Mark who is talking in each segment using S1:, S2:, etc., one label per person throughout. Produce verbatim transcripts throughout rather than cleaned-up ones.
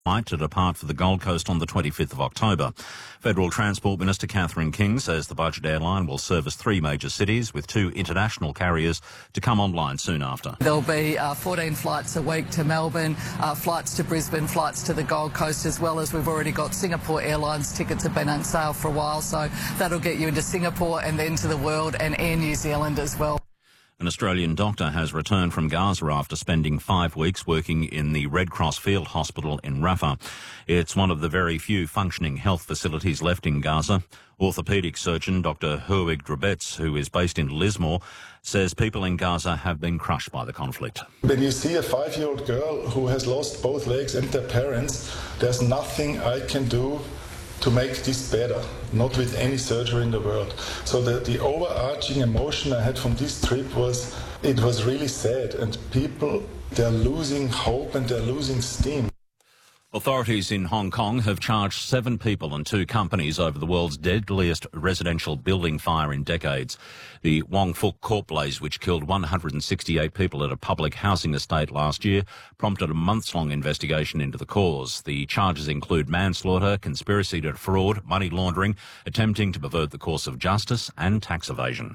S1: flight to depart for the Gold Coast on the twenty-fifth of October. Federal Transport Minister Catherine King says the budget airline will service three major cities with two international carriers to come online soon after.
S2: There'll be uh, fourteen flights a week to Melbourne, uh, flights to Brisbane, flights to the Gold Coast, as well as we've already got Singapore Airlines tickets have been on sale for a while, so that'll get you into Singapore and then to the world, and Air New Zealand as well.
S1: An Australian doctor has returned from Gaza after spending five weeks working in the Red Cross Field Hospital in Rafah. It's one of the very few functioning health facilities left in Gaza. Orthopaedic surgeon Doctor Herwig Drabetz, who is based in Lismore, says people in Gaza have been crushed by the conflict.
S3: When you see a five-year-old girl who has lost both legs and their parents, there's nothing I can do to make this better, not with any surgery in the world. So the, the overarching emotion I had from this trip was, it was really sad, and people, they're losing hope and they're losing steam.
S1: Authorities in Hong Kong have charged seven people and two companies over the world's deadliest residential building fire in decades. The Wong Fuk court blaze, which killed one hundred sixty-eight people at a public housing estate last year, prompted a months-long investigation into the cause. The charges include manslaughter, conspiracy to fraud, money laundering, attempting to pervert the course of justice and tax evasion.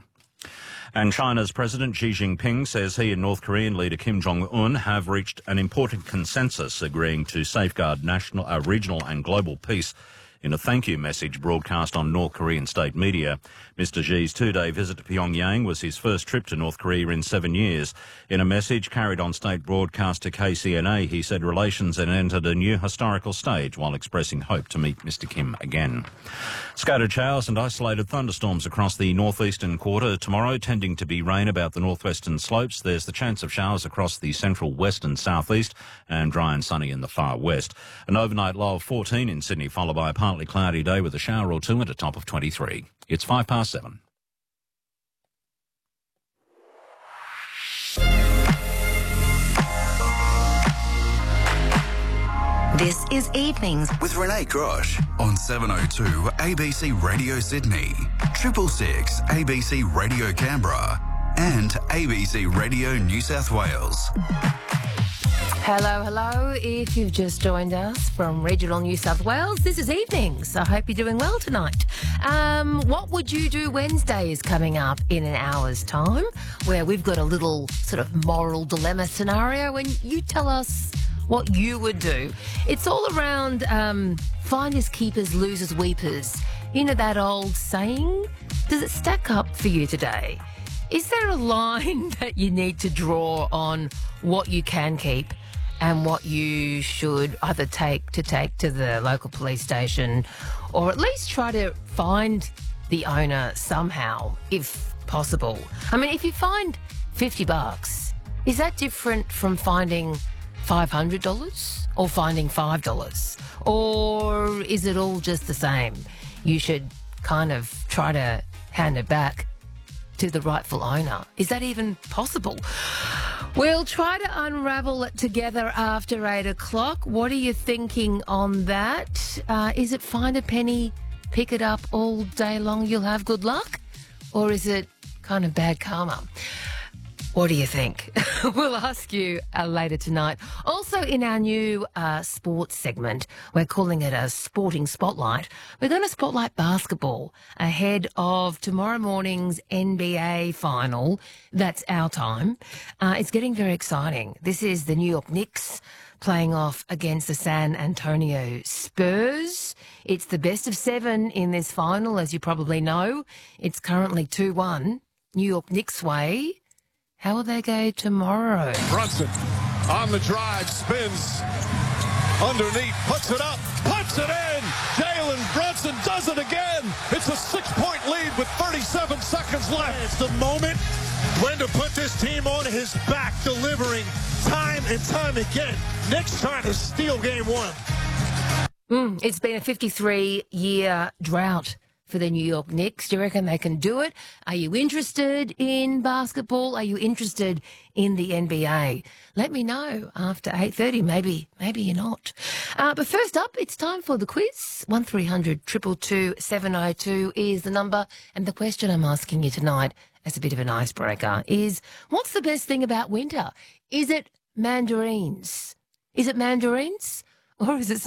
S1: And China's President Xi Jinping says he and North Korean leader Kim Jong-un have reached an important consensus agreeing to safeguard national, uh, regional and global peace in a thank you message broadcast on North Korean state media. Mister Xi's two-day visit to Pyongyang was his first trip to North Korea in seven years. In a message carried on state broadcast to K C N A, he said relations had entered a new historical stage while expressing hope to meet Mister Kim again. Scattered showers and isolated thunderstorms across the northeastern quarter tomorrow, tending to be rain about the northwestern slopes. There's the chance of showers across the central west and southeast, and dry and sunny in the far west. An overnight low of fourteen in Sydney, followed by a partly cloudy day with a shower or two and a top of twenty-three. It's five past seven.
S4: This is Evenings
S5: with Renee Grosh on seven oh two A B C Radio Sydney, triple six A B C Radio Canberra, and A B C Radio New South Wales.
S6: Hello, hello. If you've just joined us from regional New South Wales, this is Evenings. I hope you're doing well tonight. Um, what would you do Wednesday is coming up in an hour's time, where we've got a little sort of moral dilemma scenario, and you tell us what you would do. It's all around um, finders keepers, losers weepers. You know that old saying? Does it stack up for you today? Is there a line that you need to draw on what you can keep and what you should either take to take to the local police station, or at least try to find the owner somehow, if possible? I mean, if you find fifty bucks, is that different from finding five hundred dollars or finding five dollars? Or is it all just the same? You should kind of try to hand it back to the rightful owner. Is that even possible? We'll try to unravel it together after eight o'clock. What are you thinking on that? Uh, is it find a penny, pick it up all day long, you'll have good luck? Or is it kind of bad karma? What do you think? We'll ask you uh, later tonight. Also, in our new uh, sports segment, we're calling it a sporting spotlight. We're going to spotlight basketball ahead of tomorrow morning's N B A final. That's our time. Uh, it's getting very exciting. This is the New York Knicks playing off against the San Antonio Spurs. It's the best of seven in this final, as you probably know. It's currently two one. New York Knicks way. How will they go tomorrow?
S7: Brunson on the drive, spins underneath, puts it up, puts it in. Jalen Brunson does it again. It's a six-point lead with thirty-seven seconds left. It's the moment when to put this team on his back, delivering time and time again. Knicks trying to steal game one.
S6: Mm, it's been a fifty-three year drought for the New York Knicks. Do you reckon they can do it? Are you interested in basketball? Are you interested in the N B A? Let me know after eight thirty. Maybe, maybe you're not. Uh, but first up, it's time for the quiz. one three hundred two two two seven oh two is the number. And the question I'm asking you tonight, as a bit of an icebreaker, is what's the best thing about winter? Is it mandarins? Is it mandarins? Or is it